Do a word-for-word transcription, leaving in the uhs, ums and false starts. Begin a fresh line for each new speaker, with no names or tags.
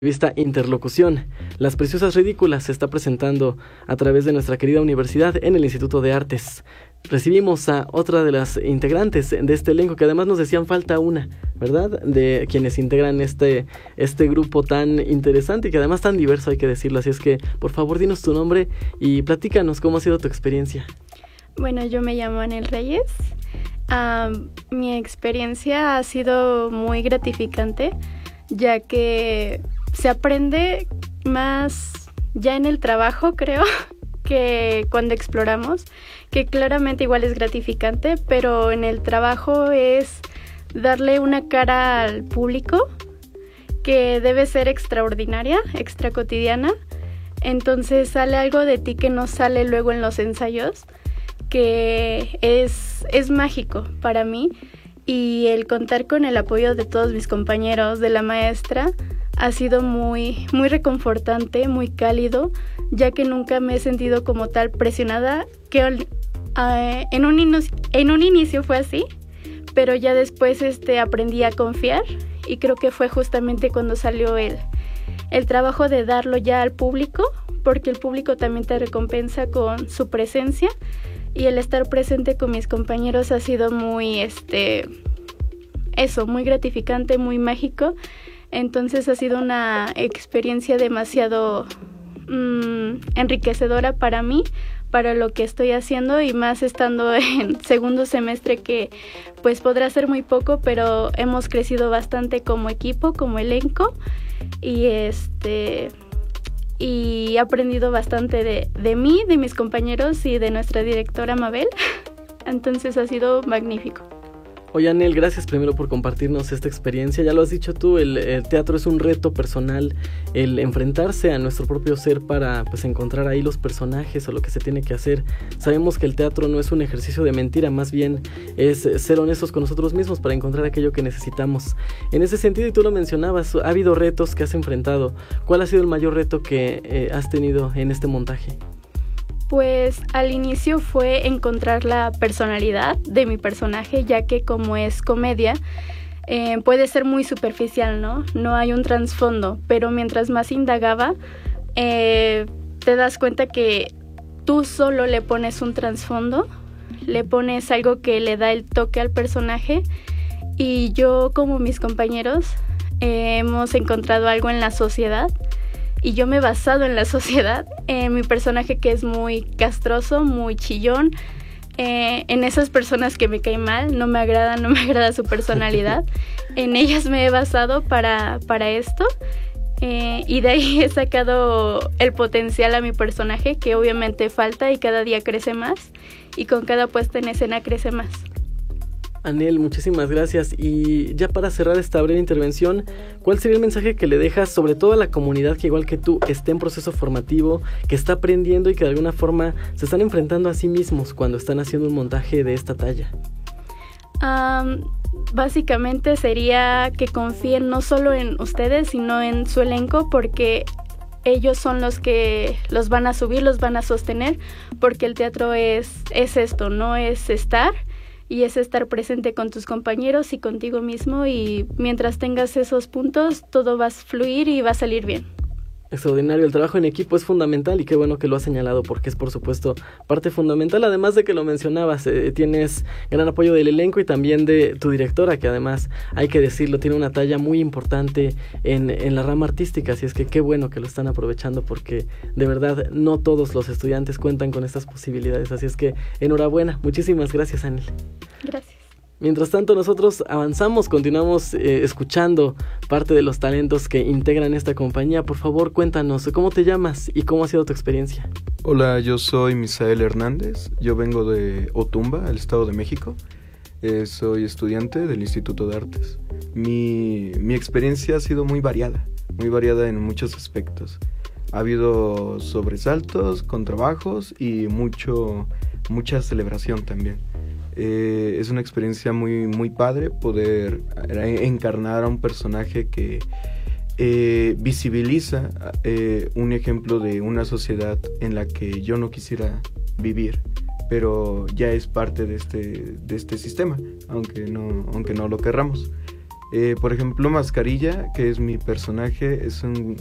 Vista Interlocución. Las Preciosas Ridículas se está presentando a través de nuestra querida universidad en el Instituto de Artes. Recibimos a otra de las integrantes de este elenco, que además nos decían falta una, ¿verdad? De quienes integran este, este grupo tan interesante y que además tan diverso, hay que decirlo. Así es que, por favor, dinos tu nombre y platícanos cómo ha sido tu experiencia.
Bueno, yo me llamo Anel Reyes. Um, mi experiencia ha sido muy gratificante, ya que se aprende más ya en el trabajo, creo, que cuando exploramos, que claramente igual es gratificante, pero en el trabajo es darle una cara al público que debe ser extraordinaria, extra cotidiana. Entonces sale algo de ti que no sale luego en los ensayos, que es, es mágico para mí. Y el contar con el apoyo de todos mis compañeros, de la maestra, ha sido muy, muy reconfortante, muy cálido, ya que nunca me he sentido como tal presionada, que uh, en, un inicio, en un inicio fue así, pero ya después este, aprendí a confiar y creo que fue justamente cuando salió el, el trabajo de darlo ya al público, porque el público también te recompensa con su presencia. Y el estar presente con mis compañeros ha sido muy, este, eso, muy gratificante, muy mágico. Entonces ha sido una experiencia demasiado mmm, enriquecedora para mí, para lo que estoy haciendo, y más estando en segundo semestre, que pues podrá ser muy poco, pero hemos crecido bastante como equipo, como elenco, y este... y he aprendido bastante de, de mí, de mis compañeros y de nuestra directora Mabel. Entonces ha sido magnífico.
Oye, Anel, gracias primero por compartirnos esta experiencia. Ya lo has dicho tú, el, el teatro es un reto personal, el enfrentarse a nuestro propio ser para pues encontrar ahí los personajes o lo que se tiene que hacer. Sabemos que el teatro no es un ejercicio de mentira, más bien es ser honestos con nosotros mismos para encontrar aquello que necesitamos. En ese sentido, y tú lo mencionabas, ha habido retos que has enfrentado. ¿Cuál ha sido el mayor reto que eh, has tenido en este montaje?
Pues al inicio fue encontrar la personalidad de mi personaje, ya que como es comedia, eh, puede ser muy superficial, ¿no? No hay un trasfondo, pero mientras más indagaba, eh, te das cuenta que tú solo le pones un trasfondo, le pones algo que le da el toque al personaje, y yo como mis compañeros eh, hemos encontrado algo en la sociedad. Y yo me he basado en la sociedad, en mi personaje que es muy castroso, muy chillón, eh, en esas personas que me caen mal, no me agradan, no me agrada su personalidad. En ellas me he basado para, para esto, eh, y de ahí he sacado el potencial a mi personaje, que obviamente falta y cada día crece más, y con cada puesta en escena crece más.
Anel, muchísimas gracias. Y ya para cerrar esta breve intervención, ¿cuál sería el mensaje que le dejas sobre todo a la comunidad que, igual que tú, esté en proceso formativo, que está aprendiendo y que de alguna forma se están enfrentando a sí mismos cuando están haciendo un montaje de esta talla?
Um, básicamente sería que confíen no solo en ustedes, sino en su elenco, porque ellos son los que los van a subir, los van a sostener, porque el teatro es, es esto, no es estar, y es estar presente con tus compañeros y contigo mismo, y mientras tengas esos puntos, todo va a fluir y va a salir bien.
Extraordinario, el trabajo en equipo es fundamental y qué bueno que lo has señalado, porque es por supuesto parte fundamental, además de que lo mencionabas, eh, tienes gran apoyo del elenco y también de tu directora, que además, hay que decirlo, tiene una talla muy importante en, en la rama artística, así es que qué bueno que lo están aprovechando, porque de verdad no todos los estudiantes cuentan con estas posibilidades, así es que enhorabuena, muchísimas gracias, Anel.
Gracias.
Mientras tanto, nosotros avanzamos, continuamos eh, escuchando parte de los talentos que integran esta compañía. Por favor, cuéntanos, ¿cómo te llamas y cómo ha sido tu experiencia?
Hola, yo soy Misael Hernández, yo vengo de Otumba, el Estado de México. Eh, soy estudiante del Instituto de Artes. Mi, mi experiencia ha sido muy variada, muy variada en muchos aspectos. Ha habido sobresaltos, contrabajos y mucho, mucha celebración también. Eh, es una experiencia muy, muy padre poder encarnar a un personaje que eh, visibiliza eh, un ejemplo de una sociedad en la que yo no quisiera vivir, pero ya es parte de este, de este sistema, aunque no, aunque no lo querramos. Eh, por ejemplo, Mascarilla, que es mi personaje, es un